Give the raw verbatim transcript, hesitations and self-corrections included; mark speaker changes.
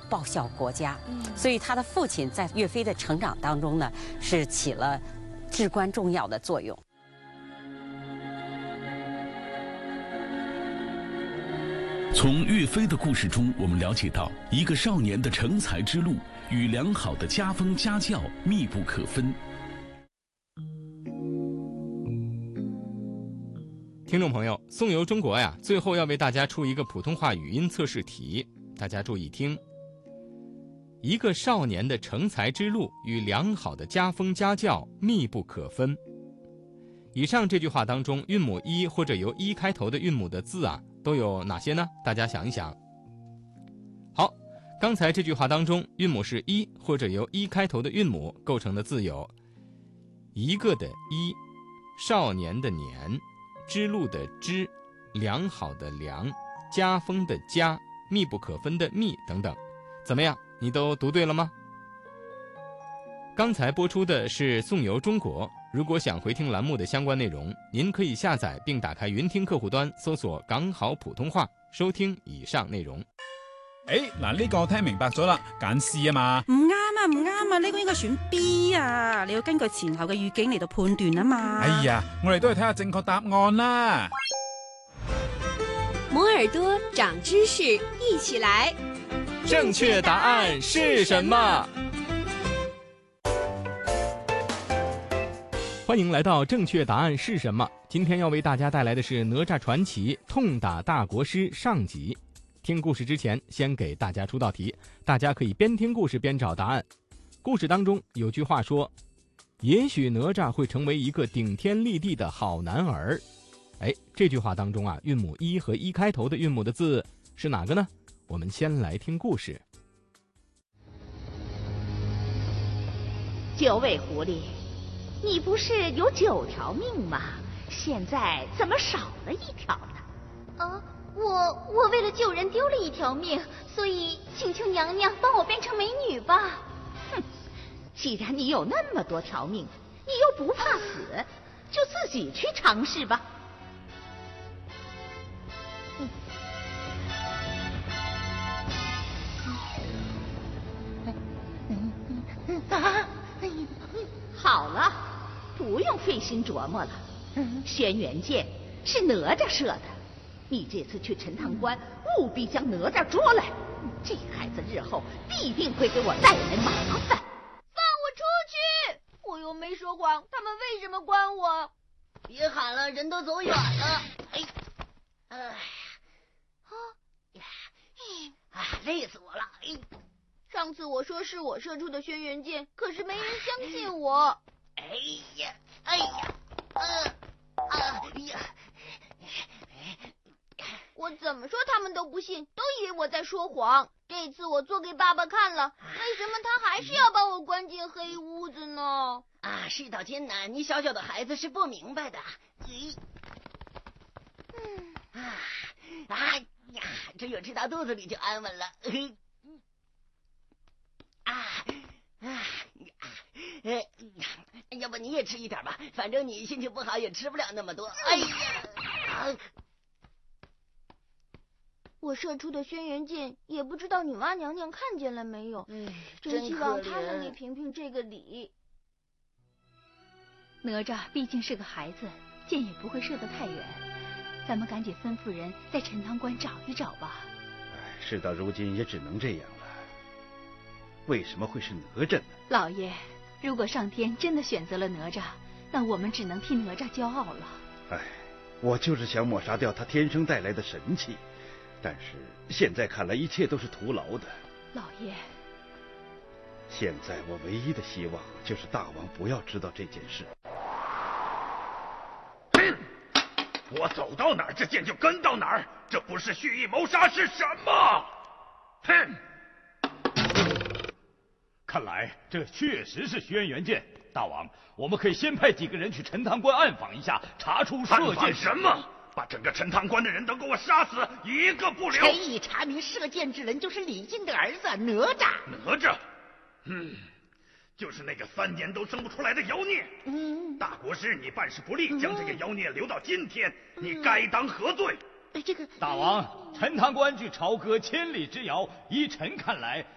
Speaker 1: 报效国家。所以他的父亲在岳飞的成长当中呢，是起了至关重要的作用。
Speaker 2: 从岳飞的故事中，我们了解到一个少年的成才之路与良好的家风家教密不可分。
Speaker 3: 听众朋友，宋游中国呀，最后要为大家出一个普通话语音测试题，大家注意听。一个少年的成才之路与良好的家风家教密不可分。以上这句话当中，韵母一或者由一开头的韵母的字啊，都有哪些呢？大家想一想。好，刚才这句话当中，韵母是一或者由一开头的韵母构成的字有一个的一，少年的年，之路的之，良好的良，家风的家，密不可分的密等等。怎么样，你都读对了吗？刚才播出的是宋游中国，如果想回听栏目的相关内容，您可以下载并打开云听客户端，搜索港好普通话，收听以上內容。
Speaker 4: 誒，嗱呢個我聽明白咗啦，揀 C 啊嘛。
Speaker 5: 唔啱啊，唔啱啊，呢個應該選 B 啊，你要根據前後嘅語境嚟到判斷啊嘛。
Speaker 4: 哎呀，我哋都係睇下正確答案啦。
Speaker 6: 摩耳朵長知識，一起來。
Speaker 3: 正確答案是什麼？欢迎来到正确答案是什么？今天要为大家带来的是《哪吒传奇》痛打大国师上集。听故事之前，先给大家出道题，大家可以边听故事边找答案。故事当中有句话说，也许哪吒会成为一个顶天立地的好男儿。哎，这句话当中啊，韵母一和一开头的韵母的字是哪个呢？我们先来听故事。
Speaker 7: 九尾狐狸，你不是有九条命吗？现在怎么少了一条呢？
Speaker 8: 啊，我我为了救人丢了一条命，所以请求娘娘帮我变成美女吧。
Speaker 7: 哼，既然你有那么多条命，你又不怕死，就自己去尝试吧。嗯啊，好了，不用费心琢磨了。轩辕剑是哪吒射的，你这次去陈塘关，务必将哪吒捉来。这孩子日后必定会给我带来麻烦。
Speaker 8: 放我出去！我又没说谎，他们为什么关我？
Speaker 9: 别喊了，人都走远了。哎，哎呀，
Speaker 8: 啊，
Speaker 9: 哎，累死我了！哎。
Speaker 8: 上次我说是我射出的轩辕剑，可是没人相信我。
Speaker 9: 哎呀，哎呀，呃，啊呀，
Speaker 8: 我怎么说他们都不信，都以为我在说谎。这次我做给爸爸看了，为什么他还是要把我关进黑屋子呢？
Speaker 9: 啊，世道艰难，你小小的孩子是不明白的。咦，嗯，啊啊呀，这有吃到肚子里就安稳了。嘿。啊啊！哎，要不你也吃一点吧，反正你心情不好也吃不了那么多。哎呀！啊、
Speaker 8: 我射出的轩辕剑，也不知道女娲娘娘看见了没有。
Speaker 9: 嗯，
Speaker 8: 真希望她能给萍萍这个礼。
Speaker 10: 哪吒毕竟是个孩子，箭也不会射得太远，咱们赶紧吩咐人在陈塘关找一找吧。
Speaker 11: 哎，事到如今也只能这样了。为什么会是哪吒呢？
Speaker 10: 老爷，如果上天真的选择了哪吒，那我们只能替哪吒骄傲了。
Speaker 11: 哎，我就是想抹杀掉他天生带来的神气，但是现在看来一切都是徒劳的。
Speaker 10: 老爷，
Speaker 11: 现在我唯一的希望就是大王不要知道这件事。
Speaker 12: 哼！我走到哪儿，这剑就跟到哪儿，这不是蓄意谋杀是什么？哼！看来这确实是轩辕剑，大王，我们可以先派几个人去陈塘关暗访一下，查出射箭什么？把整个陈塘关的人都给我杀死，一个不留！
Speaker 9: 谁已查明射箭之人就是李靖的儿子哪吒。
Speaker 12: 哪吒，嗯，就是那个三年都生不出来的妖孽。
Speaker 9: 嗯，
Speaker 12: 大国师，你办事不力，将这个妖孽留到今天，嗯、你该当何罪？
Speaker 9: 这个
Speaker 13: 大王，陈塘关距朝歌千里之遥，依臣看来，